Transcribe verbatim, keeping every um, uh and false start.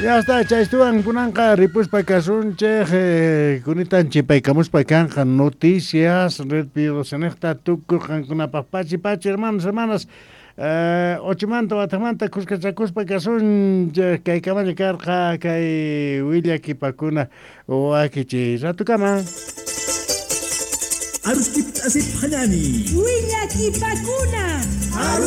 Ya está, chaystuan kunanqa ripuspa kasunchej, eh, kunitan chipaykamuspa kanqa noticias, red pidosenekta tukurqan kunapaq pachi pachi hermanos, hermanas, eh, ochimanta watamanta kuskachakuspa kasunchej kaykamanya karqa kay willakipakuna wakichi ratukama. Aruskip asip hanani. Willakipakuna.